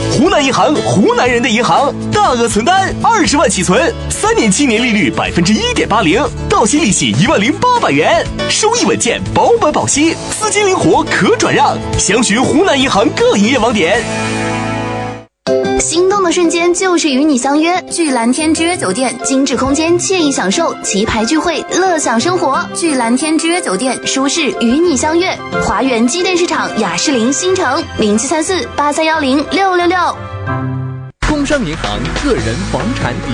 湖南银行，湖南人的银行，大额存单20万起存，3年期年利率1.80%，到期利息10800元，收益稳健，保本保息，资金灵活可转让。详询湖南银行各营业网点。 心动的瞬间就是与你相约，聚蓝天之约酒店，精致空间，惬意享受，棋牌聚会，乐享生活。聚蓝天之约酒店，舒适与你相约。华源机电市场雅士林新城073483106666。 工商银行个人房产